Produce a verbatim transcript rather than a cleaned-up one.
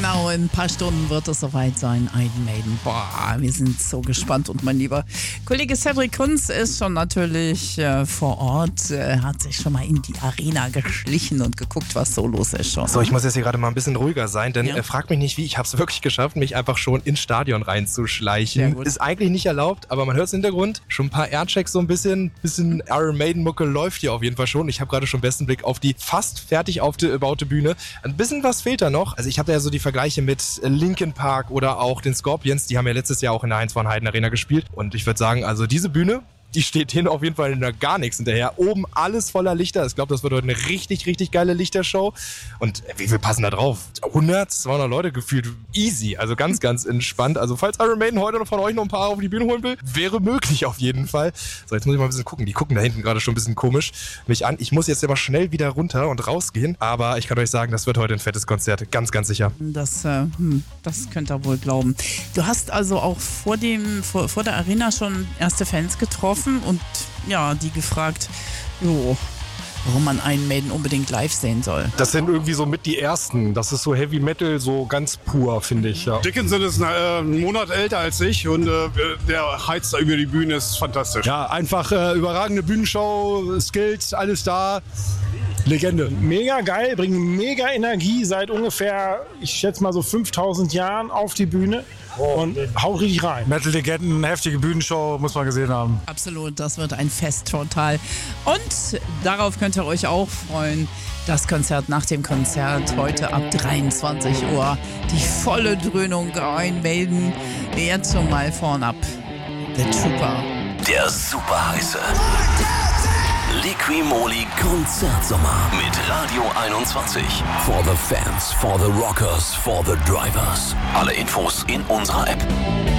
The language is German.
Genau, in ein paar Stunden wird es soweit sein. Iron Maiden. Boah, wir sind so gespannt. Und mein lieber Kollege Cedric Kunz ist schon natürlich äh, vor Ort, äh, hat sich schon mal in die Arena geschlichen und geguckt, was so los ist schon. So, ich muss jetzt hier gerade mal ein bisschen ruhiger sein, denn Ja. äh, frag mich nicht wie, ich habe es wirklich geschafft, mich einfach schon ins Stadion reinzuschleichen. Sehr gut. Ist eigentlich nicht erlaubt, aber man hört es im Hintergrund. Schon ein paar Airchecks so ein bisschen, bisschen Iron Maiden Mucke läuft hier auf jeden Fall schon. Ich habe gerade schon besten Blick auf die fast fertig aufgebaute Bühne. Ein bisschen was fehlt da noch. Also ich habe ja so die Vergleiche mit Linkin Park oder auch den Scorpions, die haben ja letztes Jahr auch in der Heinz von Heiden Arena gespielt. Und ich würde sagen, also diese Bühne, die steht denen auf jeden Fall in der gar nichts hinterher. Oben alles voller Lichter. Ich glaube, das wird heute eine richtig, richtig geile Lichtershow. Und wie viel passen da drauf? hundert, zweihundert Leute gefühlt easy. Also ganz, ganz entspannt. Also falls Iron Maiden heute noch von euch noch ein paar auf die Bühne holen will, wäre möglich auf jeden Fall. So, jetzt muss ich mal ein bisschen gucken. Die gucken da hinten gerade schon ein bisschen komisch mich an. Ich muss jetzt aber schnell wieder runter und rausgehen. Aber ich kann euch sagen, das wird heute ein fettes Konzert. Ganz, ganz sicher. Das, äh, hm, das könnt ihr wohl glauben. Du hast also auch vor, dem, vor, vor der Arena schon erste Fans getroffen und ja, die gefragt, jo, warum man Iron Maiden unbedingt live sehen soll. Das sind irgendwie so mit die ersten. Das ist so Heavy Metal, so ganz pur, finde ich. Ja. Dickinson ist äh, einen Monat älter als ich und äh, der heizt da über die Bühne, ist fantastisch. Ja, einfach äh, überragende Bühnenshow, Skills, alles da. Legende. Mega geil, bringen mega Energie seit ungefähr, ich schätze mal so fünftausend Jahren auf die Bühne und haut richtig rein. Metal-Legenden, heftige Bühnenshow, muss man gesehen haben. Absolut, das wird ein Fest total. Und darauf könnt ihr euch auch freuen. Das Konzert nach dem Konzert heute ab dreiundzwanzig Uhr. Die volle Dröhnung Iron Maiden. Jetzt schon mal vornab. The Trooper. Der super heiße Liqui-Moly Konzertsommer mit Radio einundzwanzig. For the fans, for the rockers, for the drivers. Alle Infos in unserer App.